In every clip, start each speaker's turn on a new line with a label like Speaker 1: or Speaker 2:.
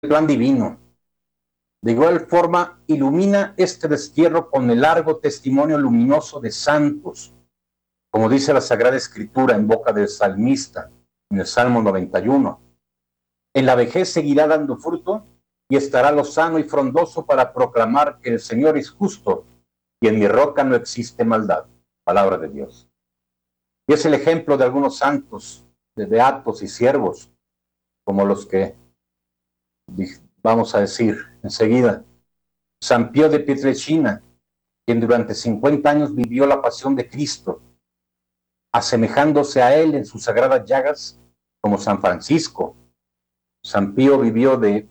Speaker 1: plan divino. De igual forma, ilumina este destierro con el largo testimonio luminoso de santos, como dice la Sagrada Escritura en boca del salmista, en el Salmo 91. En la vejez seguirá dando fruto y estará lozano y frondoso para proclamar que el Señor es justo y en mi roca no existe maldad. Palabra de Dios. Y es el ejemplo de algunos santos, de beatos y siervos, como los que vamos a decir enseguida. San Pío de Pietrelcina, quien durante 50 años vivió la pasión de Cristo, asemejándose a él en sus sagradas llagas, como San Francisco. San Pío vivió de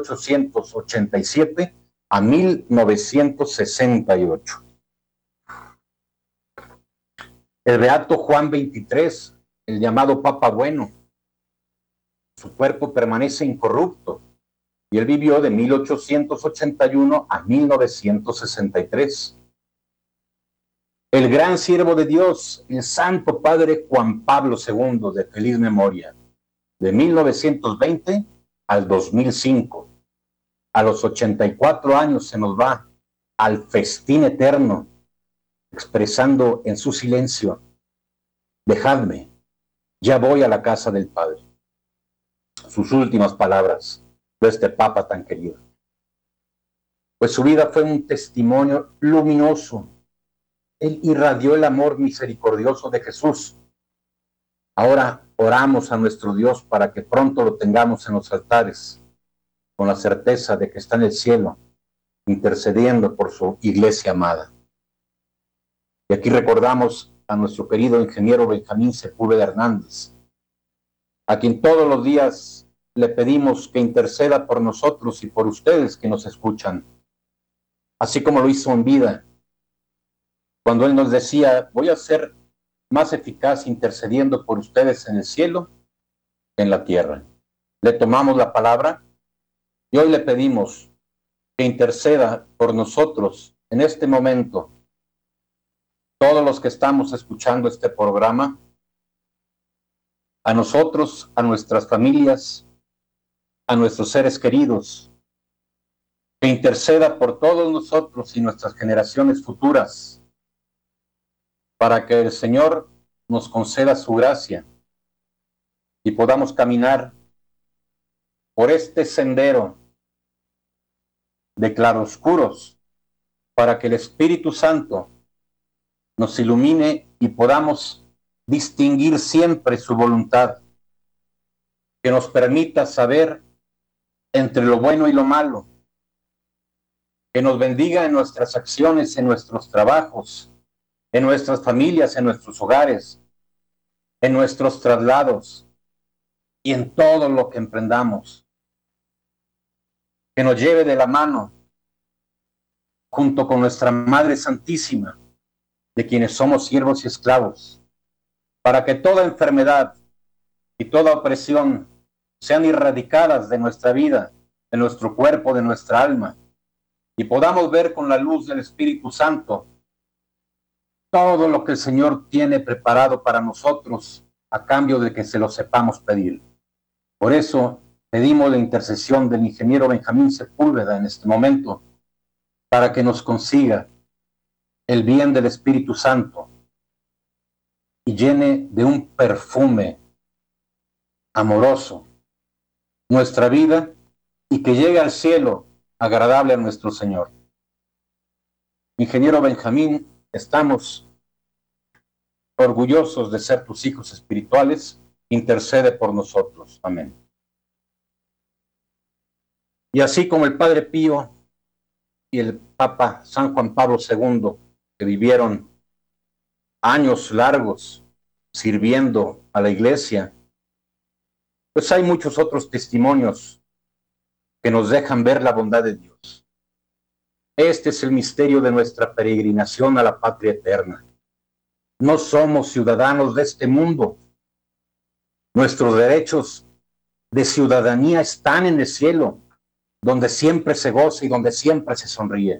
Speaker 1: 1887 a 1968. El beato Juan XXIII, el llamado Papa Bueno, su cuerpo permanece incorrupto y él vivió de 1881 a 1963. El gran siervo de Dios, el Santo Padre Juan Pablo II, de feliz memoria, de 1920 al 2005. A los 84 años se nos va al festín eterno, expresando en su silencio: dejadme, ya voy a la casa del Padre. Sus últimas palabras de este Papa tan querido. Pues su vida fue un testimonio luminoso. Él irradió el amor misericordioso de Jesús. Ahora oramos a nuestro Dios para que pronto lo tengamos en los altares, con la certeza de que está en el cielo, intercediendo por su iglesia amada. Y aquí recordamos a nuestro querido ingeniero Benjamín Sepúlveda Hernández, a quien todos los días le pedimos que interceda por nosotros y por ustedes que nos escuchan, así como lo hizo en vida, cuando él nos decía: voy a ser más eficaz intercediendo por ustedes en el cielo que en la tierra. Le tomamos la palabra y hoy le pedimos que interceda por nosotros en este momento, todos los que estamos escuchando este programa, a nosotros, a nuestras familias, a nuestros seres queridos, que interceda por todos nosotros y nuestras generaciones futuras, para que el Señor nos conceda su gracia y podamos caminar por este sendero de claroscuros, para que el Espíritu Santo nos ilumine y podamos distinguir siempre su voluntad, que nos permita saber entre lo bueno y lo malo, que nos bendiga en nuestras acciones, en nuestros trabajos, en nuestras familias, en nuestros hogares, en nuestros traslados y en todo lo que emprendamos, que nos lleve de la mano junto con nuestra Madre Santísima, de quienes somos siervos y esclavos, para que toda enfermedad y toda opresión sean erradicadas de nuestra vida, de nuestro cuerpo, de nuestra alma, y podamos ver con la luz del Espíritu Santo todo lo que el Señor tiene preparado para nosotros a cambio de que se lo sepamos pedir. Por eso pedimos la intercesión del ingeniero Benjamín Sepúlveda en este momento, para que nos consiga el bien del Espíritu Santo y llene de un perfume amoroso nuestra vida y que llegue al cielo agradable a nuestro Señor. Ingeniero Benjamín, estamos orgullosos de ser tus hijos espirituales. Intercede por nosotros. Amén. Y así como el Padre Pío y el Papa San Juan Pablo II, que vivieron años largos sirviendo a la Iglesia, pues hay muchos otros testimonios que nos dejan ver la bondad de Dios. Este es el misterio de nuestra peregrinación a la patria eterna. No somos ciudadanos de este mundo. Nuestros derechos de ciudadanía están en el cielo, donde siempre se goza y donde siempre se sonríe.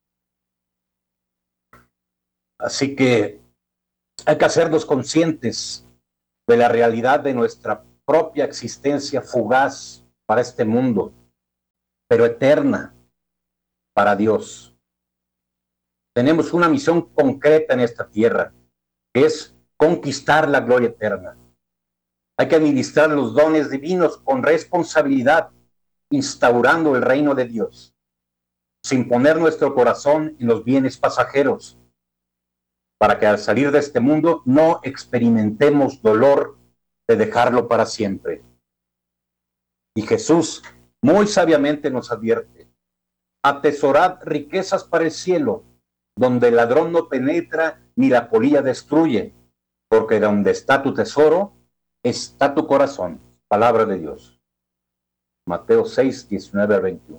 Speaker 1: Así que hay que hacernos conscientes de la realidad de nuestra propia existencia fugaz para este mundo, pero eterna para Dios. Tenemos una misión concreta en esta tierra, que es conquistar la gloria eterna. Hay que administrar los dones divinos con responsabilidad, instaurando el reino de Dios, sin poner nuestro corazón en los bienes pasajeros, para que al salir de este mundo no experimentemos dolor de dejarlo para siempre. Y Jesús muy sabiamente nos advierte: atesorad riquezas para el cielo, donde el ladrón no penetra ni la polilla destruye, porque donde está tu tesoro, está tu corazón. Palabra de Dios. Mateo 6, 19 al 21.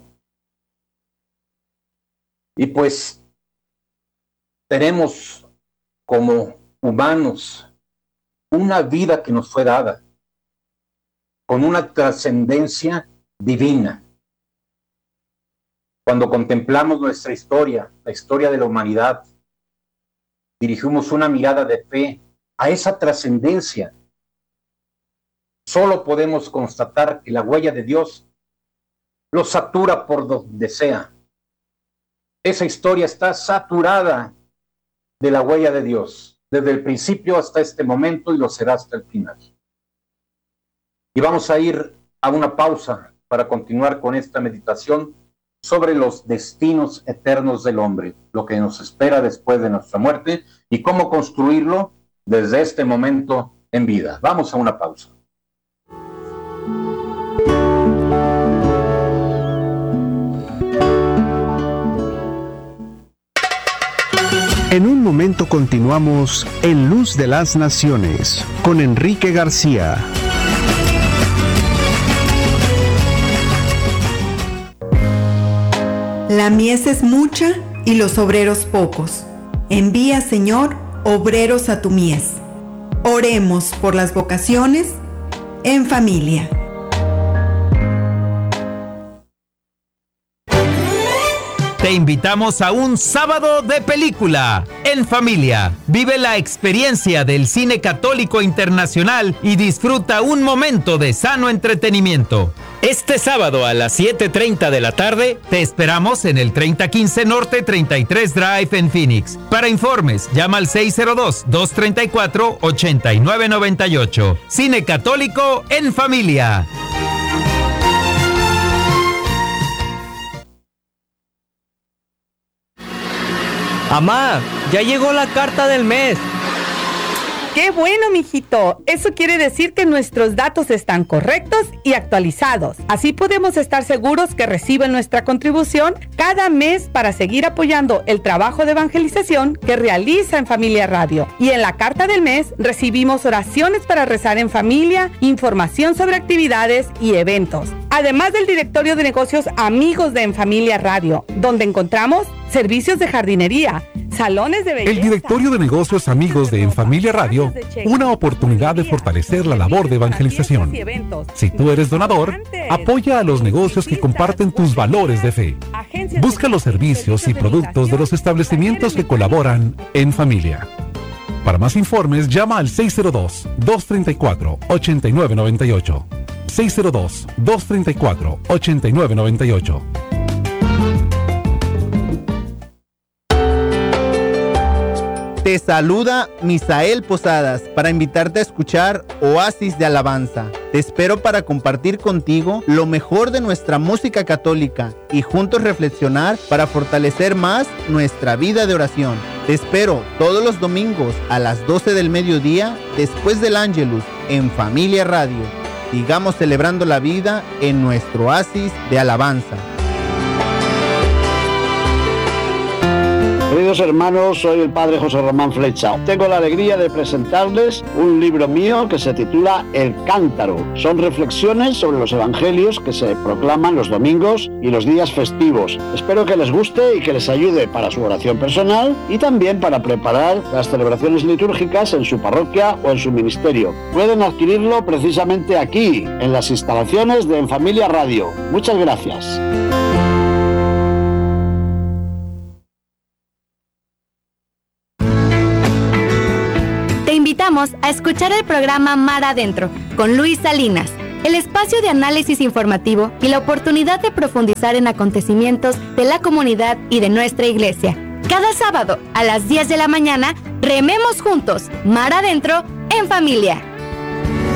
Speaker 1: Y pues tenemos como humanos una vida que nos fue dada con una trascendencia divina. Cuando contemplamos nuestra historia, la historia de la humanidad, dirigimos una mirada de fe a esa trascendencia. Solo podemos constatar que la huella de Dios lo satura por donde sea. Esa historia está saturada de la huella de Dios, desde el principio hasta este momento, y lo será hasta el final. Y vamos a ir a una pausa para continuar con esta meditación sobre los destinos eternos del hombre, lo que nos espera después de nuestra muerte y cómo construirlo desde este momento en vida. Vamos a una pausa.
Speaker 2: En un momento continuamos en Luz de las Naciones con Enrique García.
Speaker 3: La mies es mucha y los obreros pocos. Envía, Señor, obreros a tu mies. Oremos por las vocaciones en familia.
Speaker 4: Te invitamos a un sábado de película en familia. Vive la experiencia del cine católico internacional y disfruta un momento de sano entretenimiento. Este sábado a las 7:30 de la tarde te esperamos en el 3015 Norte 33 Drive en Phoenix. Para informes, llama al 602-234-8998. Cine católico en familia.
Speaker 5: Amá, ya llegó la carta del mes.
Speaker 6: ¡Qué bueno, mijito! Eso quiere decir que nuestros datos están correctos y actualizados. Así podemos estar seguros que reciben nuestra contribución cada mes para seguir apoyando el trabajo de evangelización que realiza en Familia Radio. Y en la carta del mes recibimos oraciones para rezar en familia, información sobre actividades y eventos. Además del directorio de negocios Amigos de En Familia Radio, donde encontramos servicios de jardinería, salones de belleza.
Speaker 7: El directorio de negocios Amigos de En Familia Radio, una oportunidad de fortalecer la labor de evangelización. Si tú eres donador, apoya a los negocios que comparten tus valores de fe. Busca los servicios y productos de los establecimientos que colaboran en familia. Para más informes, llama al 602-234-8998. 602-234-8998.
Speaker 5: Te saluda Misael Posadas para invitarte a escuchar Oasis de Alabanza. Te espero para compartir contigo lo mejor de nuestra música católica y juntos reflexionar para fortalecer más nuestra vida de oración. Te espero todos los domingos a las 12 del mediodía después del Ángelus en Familia Radio. Sigamos celebrando la vida en nuestro Oasis de Alabanza.
Speaker 8: Queridos hermanos, soy el padre José Román Flecha. Tengo la alegría de presentarles un libro mío que se titula El Cántaro. Son reflexiones sobre los evangelios que se proclaman los domingos y los días festivos. Espero que les guste y que les ayude para su oración personal y también para preparar las celebraciones litúrgicas en su parroquia o en su ministerio. Pueden adquirirlo precisamente aquí, en las instalaciones de En Familia Radio. Muchas gracias.
Speaker 9: Te invitamos a escuchar el programa Mar Adentro con Luis Salinas, el espacio de análisis informativo y la oportunidad de profundizar en acontecimientos de la comunidad y de nuestra iglesia. Cada sábado a las 10 de la mañana, rememos juntos, mar adentro, en familia.